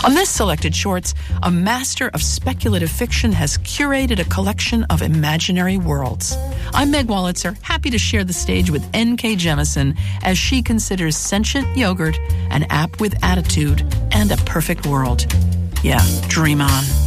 On this selected shorts, a master of speculative fiction has curated a collection of imaginary worlds. I'm Meg Wolitzer, happy to share the stage with N.K. Jemisin as she considers sentient yogurt, an app with attitude, and a perfect world. Yeah, dream on.